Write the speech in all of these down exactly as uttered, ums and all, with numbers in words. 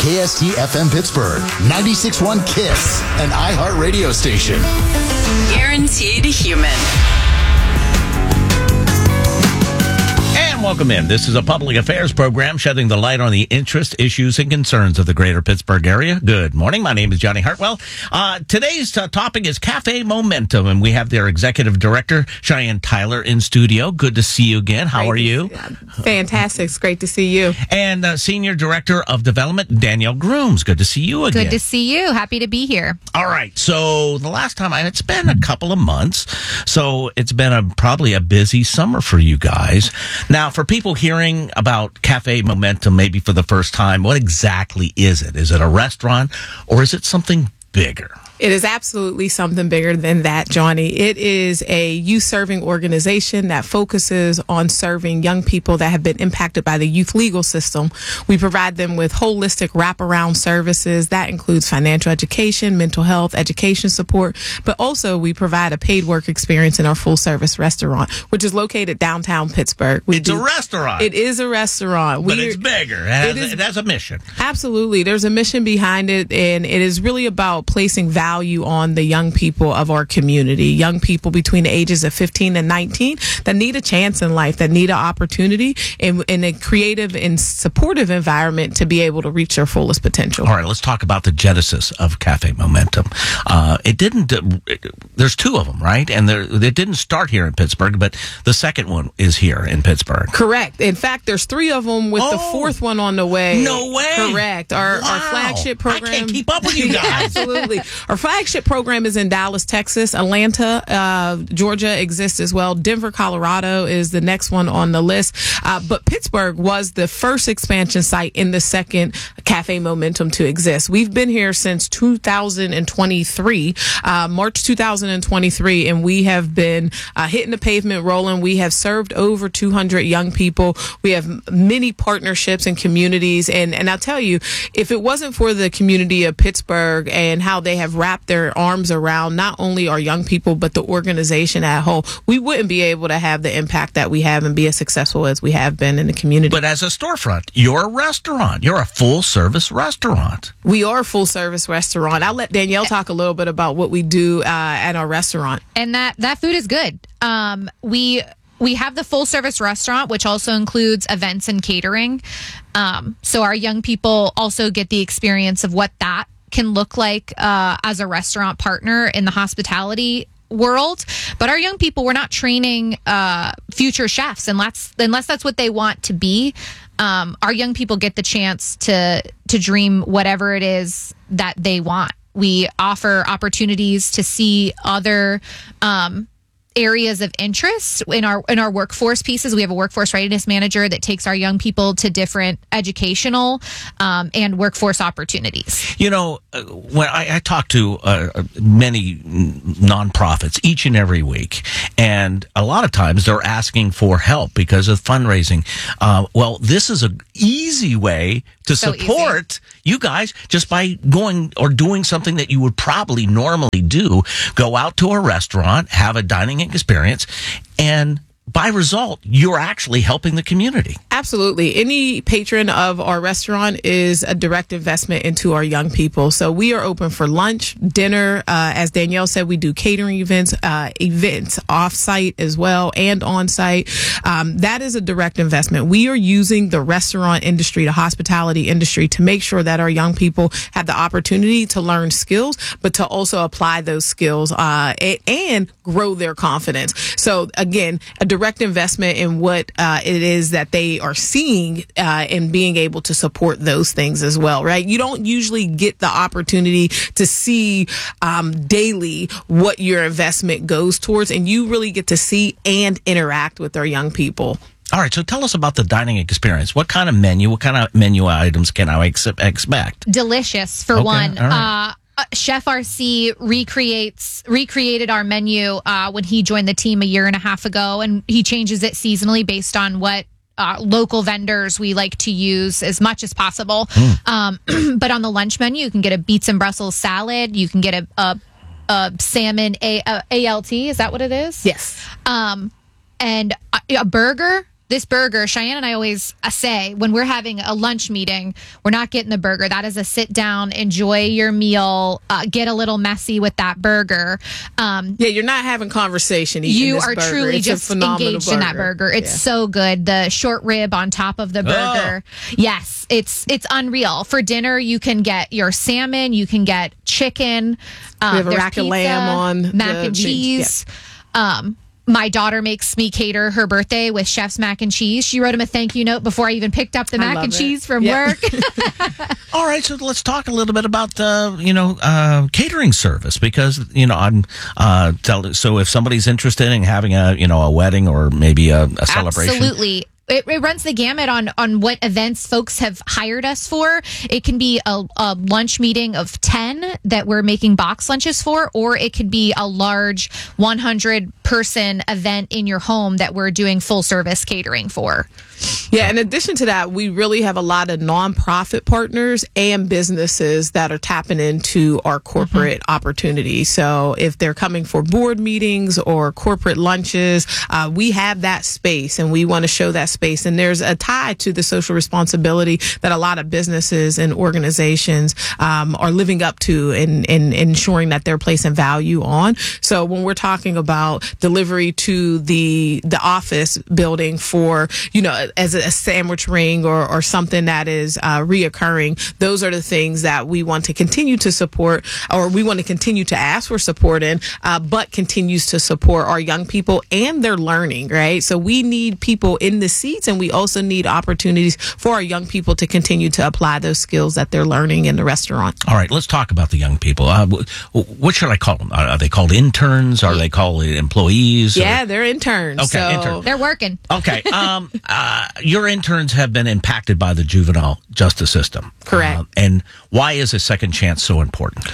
K S T F M Pittsburgh, ninety-six point one KISS, an iHeart radio station. Guaranteed human. And welcome in. This is a public affairs program shedding the light on the interests, issues, and concerns of the greater Pittsburgh area. Good morning. My name is Johnny Hartwell. Uh, today's uh, topic is Cafe Momentum, and we have their executive director, Cheyenne Tyler, in studio. Good to see you again. How great are you? Fantastic. It's great to see you. And uh, Senior Director of Development, Danielle Grooms. Good to see you again. Good to see you. Happy to be here. All right. So the last time, I, it's been a couple of months. So it's been a probably a busy summer for you guys. Now, for people hearing about Cafe Momentum maybe for the first time, what exactly is it? Is it a restaurant or is it something bigger? It is absolutely something bigger than that, Johnny. It is a youth-serving organization that focuses on serving young people that have been impacted by the youth legal system. We provide them with holistic wraparound services. That includes financial education, mental health, education support, but also we provide a paid work experience in our full-service restaurant, which is located downtown Pittsburgh. We it's do, a restaurant. It is a restaurant. But We're, it's bigger. It has, it, is, it has a mission. Absolutely. There's a mission behind it, and it is really about placing value value on the young people of our community, young people between the ages of fifteen and nineteen that need a chance in life, that need an opportunity in, in a creative and supportive environment to be able to reach their fullest potential. All right, let's talk about the genesis of Cafe Momentum. Uh, it didn't, uh, there's two of them, right? And it didn't start here in Pittsburgh, but the second one is here in Pittsburgh. Correct. In fact, there's three of them with oh, the fourth one on the way. No way. Correct. Our, wow. our flagship program. I can't keep up with you guys. Absolutely. Our flagship program is in Dallas, Texas. Atlanta, uh, Georgia exists as well. Denver, Colorado is the next one on the list. Uh, but Pittsburgh was the first expansion site in the second Cafe Momentum to exist. We've been here since two thousand twenty-three, uh, March two thousand twenty-three, and we have been uh, hitting the pavement rolling. We have served over two hundred young people. We have many partnerships and communities. And, and I'll tell you, if it wasn't for the community of Pittsburgh and how they have wrapped their arms around not only our young people, but the organization at whole, we wouldn't be able to have the impact that we have and be as successful as we have been in the community. But as a storefront, you're a restaurant. You're a full-service restaurant. We are a full-service restaurant. I'll let Danielle talk a little bit about what we do uh, at our restaurant. And that, that food is good. Um, we... We have the full service restaurant, which also includes events and catering. Um, so our young people also get the experience of what that can look like uh, as a restaurant partner in the hospitality world. But our young people, we're not training uh, future chefs unless, unless that's what they want to be. Um, our young people get the chance to to dream whatever it is that they want. We offer opportunities to see other um areas of interest in our in our workforce pieces. We have a workforce readiness manager that takes our young people to different educational um, and workforce opportunities. You know, uh, when I, I talk to uh, many nonprofits each and every week, and a lot of times they're asking for help because of fundraising. Uh, well, this is an easy way to So support easy. you guys just by going or doing something that you would probably normally do. Go out to a restaurant, have a dining experience, and by result, you're actually helping the community. Absolutely. Any patron of our restaurant is a direct investment into our young people. So we are open for lunch, dinner. Uh, as Danielle said, we do catering events, uh, events off-site as well and on-site. Um, that is a direct investment. We are using the restaurant industry, the hospitality industry, to make sure that our young people have the opportunity to learn skills, but to also apply those skills uh, and grow their confidence. So again, a direct investment in what uh, it is that they are seeing uh, and being able to support those things as well, right? You don't usually get the opportunity to see um, daily what your investment goes towards, and you really get to see and interact with our young people. All right, so tell us about the dining experience. What kind of menu, what kind of menu items can I ex- expect? Delicious, for Okay, one. all right. Uh, Uh, Chef R C recreates recreated our menu uh, when he joined the team a year and a half ago, and he changes it seasonally based on what uh, local vendors we like to use as much as possible. Mm. Um, but on the lunch menu, you can get a beets and Brussels salad. You can get a, a, a salmon a, a, ALT. Is that what it is? Yes. Um, and a, a burger. this burger, Cheyenne and I always uh, say when we're having a lunch meeting, we're not getting the burger. That is a sit down, enjoy your meal, uh, get a little messy with that burger. Um, yeah, you're not having conversation. Eating you this are burger. truly It's a just phenomenal engaged in that burger. It's Yeah. so good. The short rib on top of the burger. Oh. Yes, it's it's unreal. For dinner, you can get your salmon, you can get chicken. Um, We have a there's rack of pizza, lamb on mac the and mix, cheese. Um, my daughter makes me cater her birthday with Chef's mac and cheese. She wrote him a thank you note before I even picked up the I mac love and it. cheese from Yep. work. All right, so let's talk a little bit about uh, you know uh, catering service because you know I'm uh, tell, so if somebody's interested in having a you know a wedding or maybe a, a celebration, Absolutely. It, it runs the gamut on, on what events folks have hired us for. It can be a, a lunch meeting of ten that we're making box lunches for, or it could be a large one hundred person event in your home that we're doing full service catering for. Yeah, in addition to that, we really have a lot of nonprofit partners and businesses that are tapping into our corporate mm-hmm. opportunities. So if they're coming for board meetings or corporate lunches, uh, we have that space and we want to show that space. And there's a tie to the social responsibility that a lot of businesses and organizations um, are living up to in, in, in ensuring that they're placing value on. So when we're talking about delivery to the the office building for, you know, as a, a sandwich ring or, or something that is uh, reoccurring, those are the things that we want to continue to support, or we want to continue to ask for support in, uh, but continues to support our young people and their learning, right? So we need people in the seats, and we also need opportunities for our young people to continue to apply those skills that they're learning in the restaurant. All right, let's talk about the young people. Uh, what should I call them? Are they called interns? Are they called employees? Yeah, they're interns. Okay, so. interns. They're working. Okay. Um, uh, your interns have been impacted by the juvenile justice system. Correct. Uh, and why is a second chance so important?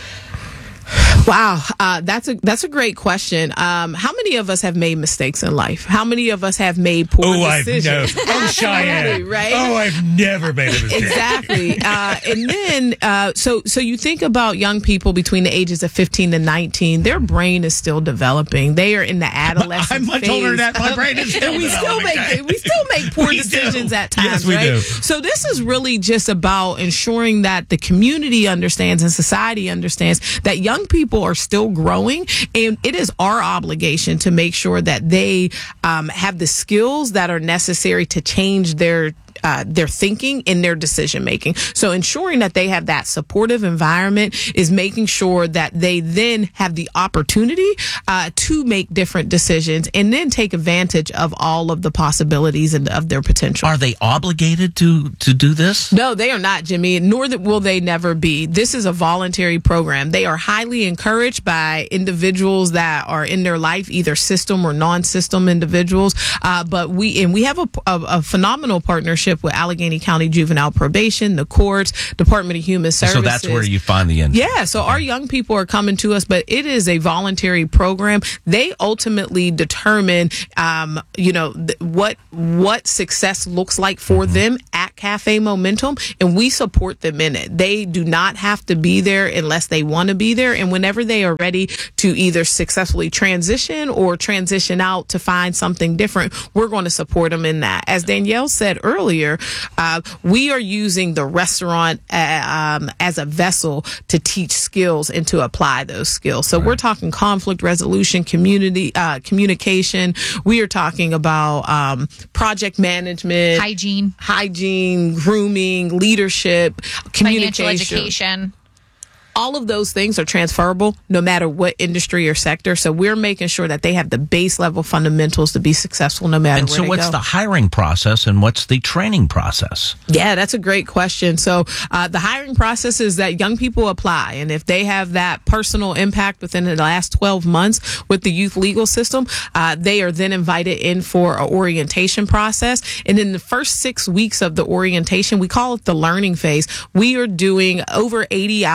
Wow, uh, that's a that's a great question. Um, how many of us have made mistakes in life? How many of us have made poor decisions? I've never. Oh, Cheyenne. Right? Oh, I've never made a mistake. Exactly. Uh, and then, uh, so so you think about young people between the ages of fifteen to nineteen. Their brain is still developing. They are in the adolescent I'm much phase. older than that. My brain is still and we still developing. make we still make poor We decisions do. at times. Yes, we right? do. So this is really just about ensuring that the community understands and society understands that young people are still growing, and it is our obligation to make sure that they um, have the skills that are necessary to change their Uh, their thinking and their decision making. So ensuring that they have that supportive environment is making sure that they then have the opportunity uh, to make different decisions and then take advantage of all of the possibilities and of their potential. Are they obligated to to do this? No, they are not, Jimmy, nor that will they never be. This is a voluntary program. They are highly encouraged by individuals that are in their life, either system or non-system individuals. Uh, but we and we have a, a, a phenomenal partnership with Allegheny County Juvenile Probation, the courts, Department of Human Services. So that's where you find the interns. Yeah, so our young people are coming to us, but it is a voluntary program. They ultimately determine, um, you know, th- what what success looks like for mm-hmm. them at Cafe Momentum, and we support them in it. They do not have to be there unless they want to be there, and whenever they are ready to either successfully transition or transition out to find something different, we're going to support them in that. As Danielle said earlier, Uh, we are using the restaurant uh, um, as a vessel to teach skills and to apply those skills. So right. we're talking conflict resolution, community uh, communication. We are talking about um, project management, hygiene, hygiene, grooming, leadership, communication, financial education. All of those things are transferable no matter what industry or sector. So we're making sure that they have the base level fundamentals to be successful no matter and where so they what's go. the hiring process and what's the training process? Yeah, that's a great question. So uh, the hiring process is that young people apply. And if they have that personal impact within the last twelve months with the youth legal system, uh, they are then invited in for an orientation process. And in the first six weeks of the orientation, we call it the learning phase. We are doing over eighty hours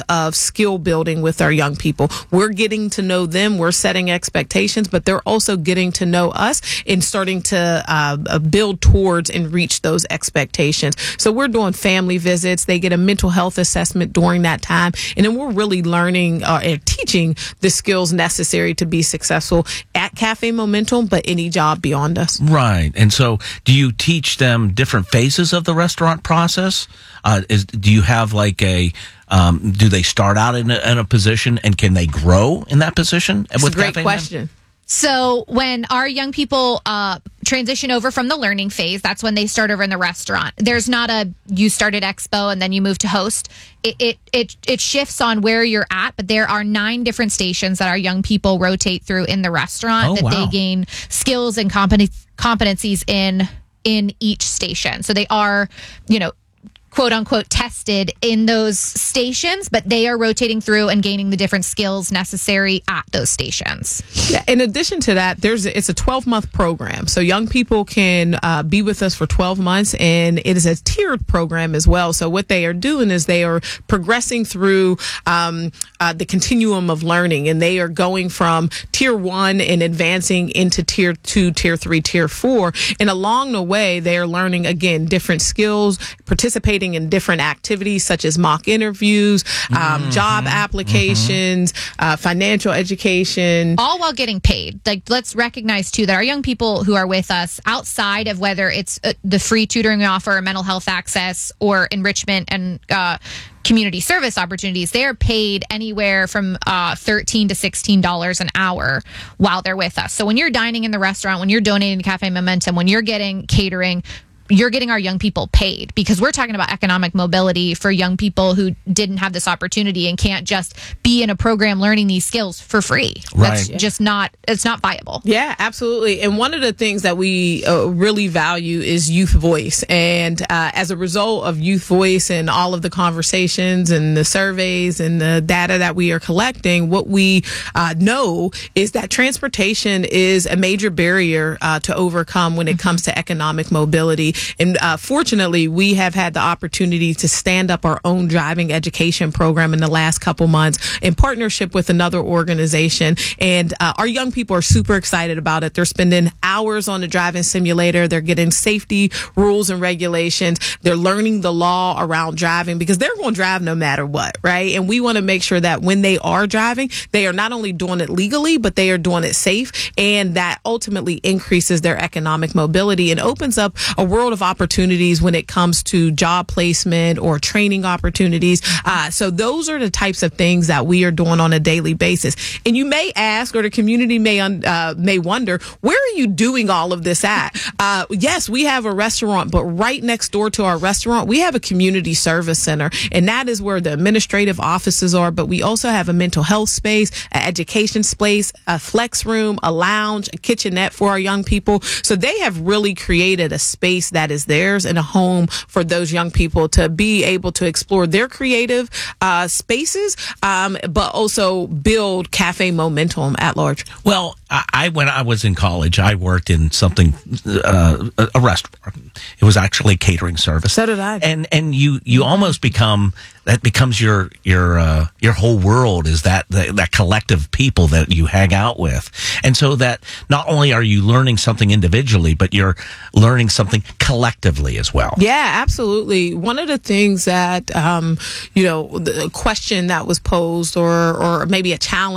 of skill building with our young people. We're getting to know them. We're setting expectations, but they're also getting to know us and starting to uh, build towards and reach those expectations. So we're doing family visits. They get a mental health assessment during that time. And then we're really learning uh, and teaching the skills necessary to be successful at Cafe Momentum, but any job beyond us. Right. And so do you teach them different phases of the restaurant process? Uh, is, do you have like a, um, do they start out in a, in a position and can they grow in that position? That's with a great Cafe question. Men? So when our young people uh, transition over from the learning phase, that's when they start over in the restaurant. There's not a you started expo and then you move to host. It it it, it shifts on where you're at, but there are nine different stations that our young people rotate through in the restaurant Oh, that wow. they gain skills and competen- competencies in in each station. So they are, you know, quote unquote tested in those stations, but they are rotating through and gaining the different skills necessary at those stations. Yeah, in addition to that, there's it's a twelve month program. So young people can uh, be with us for twelve months, and it is a tiered program as well. So what they are doing is they are progressing through um, uh, the continuum of learning, and they are going from tier one and advancing into tier two, tier three, tier four. And along the way, they are learning, again, different skills, participating in different activities such as mock interviews, um, mm-hmm. job applications, mm-hmm. uh, financial education. All while getting paid. Like, let's recognize, too, that our young people who are with us, outside of whether it's uh, the free tutoring we offer, mental health access, or enrichment and uh, community service opportunities, they are paid anywhere from uh, thirteen to sixteen dollars an hour while they're with us. So when you're dining in the restaurant, when you're donating to Cafe Momentum, when you're getting catering, you're getting our young people paid, because we're talking about economic mobility for young people who didn't have this opportunity and can't just be in a program learning these skills for free. Right. That's just not, it's not viable. Yeah, absolutely. And one of the things that we uh, really value is youth voice. And uh, as a result of youth voice and all of the conversations and the surveys and the data that we are collecting, what we uh, know is that transportation is a major barrier uh, to overcome when it comes to economic mobility. And uh, fortunately, we have had the opportunity to stand up our own driving education program in the last couple months in partnership with another organization. And uh, our young people are super excited about it. They're spending hours on the driving simulator. They're getting safety rules and regulations. They're learning the law around driving, because they're going to drive no matter what, right? And we want to make sure that when they are driving, they are not only doing it legally, but they are doing it safe. And that ultimately increases their economic mobility and opens up a world of opportunities when it comes to job placement or training opportunities. Uh, so those are the types of things that we are doing on a daily basis. And you may ask, or the community may un, uh, may wonder, where are you doing all of this at? Uh, yes, we have a restaurant, but right next door to our restaurant, we have a community service center, and that is where the administrative offices are. But we also have a mental health space, an education space, a flex room, a lounge, a kitchenette for our young people. So they have really created a space that is theirs and a home for those young people to be able to explore their creative uh, spaces, um, but also build Cafe Momentum at large. Well, I, I when I was in college, I worked in something, uh, a, a restaurant. It was actually a catering service. So did I. And and you you almost become that becomes your your uh, your whole world, is that that, that collective people that you hang out with, and so that not only are you learning something individually, but you're learning something collectively as well. Yeah, absolutely. One of the things that um, you know, the question that was posed, or or maybe a challenge